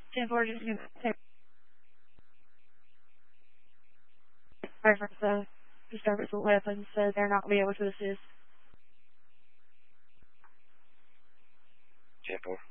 10-4 just going to take reference disturbance with weapons, so they're not going to be able to assist. 10-4.